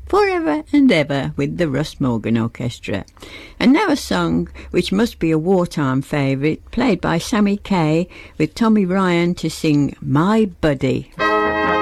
Forever and Ever with the Russ Morgan Orchestra. And now a song which must be a wartime favourite, played by Sammy Kaye with Tommy Ryan to sing My Buddy.